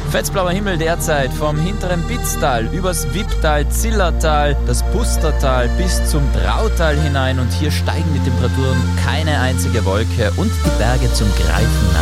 Fetzblauer Himmel derzeit vom hinteren Bitztal übers Wipptal, Zillertal, das Pustertal bis zum Drautal hinein und hier steigen die Temperaturen keine einzige Wolke und die Berge zum Greifen nah.